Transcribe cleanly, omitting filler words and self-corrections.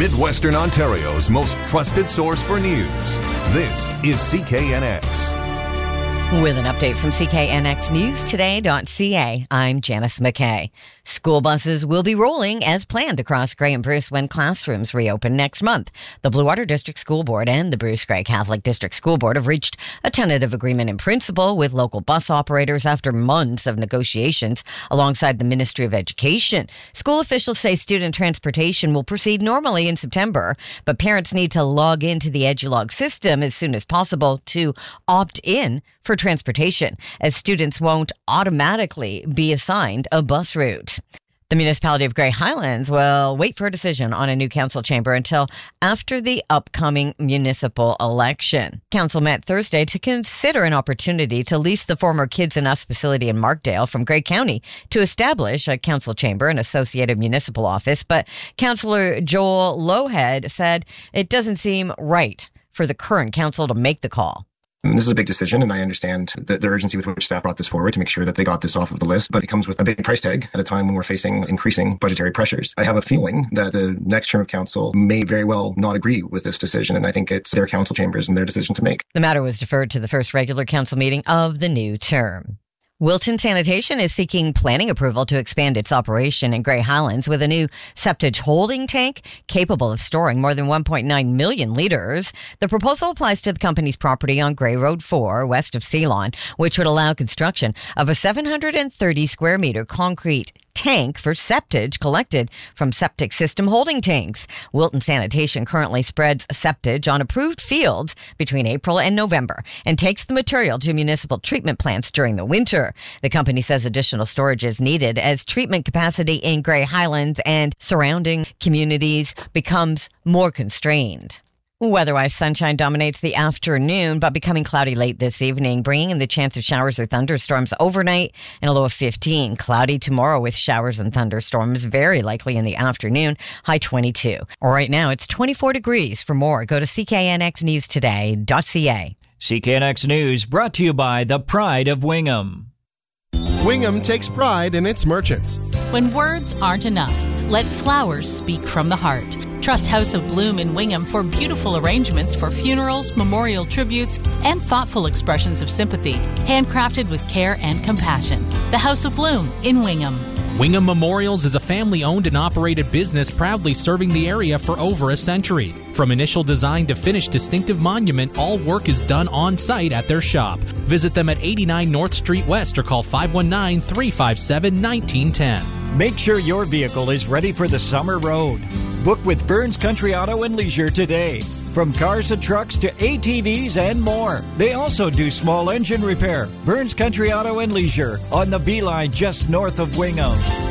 Midwestern Ontario's most trusted source for news. This is CKNX. With an update from CKNXNewsToday.ca, I'm Janice McKay. School buses will be rolling as planned across Grey and Bruce when classrooms reopen next month. The Blue Water District School Board and the Bruce Grey Catholic District School Board have reached a tentative agreement in principle with local bus operators after months of negotiations alongside the Ministry of Education. School officials say student transportation will proceed normally in September, but parents need to log into the EduLog system as soon as possible to opt in for transportation, as students won't automatically be assigned a bus route. The municipality of Grey Highlands will wait for a decision on a new council chamber until after the upcoming municipal election. Council met Thursday to consider an opportunity to lease the former Kids and Us facility in Markdale from Grey County to establish a council chamber and associated municipal office, but Councillor Joel Lowhead said it doesn't seem right for the current council to make the call. This is a big decision, and I understand the urgency with which staff brought this forward to make sure that they got this off of the list, but it comes with a big price tag at a time when we're facing increasing budgetary pressures. I have a feeling that the next term of council may very well not agree with this decision, and I think it's their council chambers and their decision to make. The matter was deferred to the first regular council meeting of the new term. Wilton Sanitation is seeking planning approval to expand its operation in Grey Highlands with a new septage holding tank capable of storing more than 1.9 million litres. The proposal applies to the company's property on Grey Road 4, west of Ceylon, which would allow construction of a 730 square metre concrete tank for septage collected from septic system holding tanks. Wilton Sanitation currently spreads septage on approved fields between April and November and takes the material to municipal treatment plants during the winter. The company says additional storage is needed as treatment capacity in Grey Highlands and surrounding communities becomes more constrained. Weather-wise, sunshine dominates the afternoon, but becoming cloudy late this evening, bringing in the chance of showers or thunderstorms overnight and a low of 15. Cloudy tomorrow with showers and thunderstorms, very likely in the afternoon, high 22. Right now, it's 24 degrees. For more, go to CKNXNewsToday.ca. CKNX News brought to you by the Pride of Wingham. Wingham takes pride in its merchants. When words aren't enough, let flowers speak from the heart. Trust House of Bloom in Wingham for beautiful arrangements for funerals, memorial tributes, and thoughtful expressions of sympathy, handcrafted with care and compassion. The House of Bloom in Wingham. Wingham Memorials is a family-owned and operated business proudly serving the area for over a century. From initial design to finished distinctive monument, all work is done on-site at their shop. Visit them at 89 North Street West or call 519-357-1910. Make sure your vehicle is ready for the summer road. Book with Burns Country Auto and Leisure today. From cars and trucks to ATVs and more. They also do small engine repair. Burns Country Auto and Leisure on the Beeline just north of Wingham.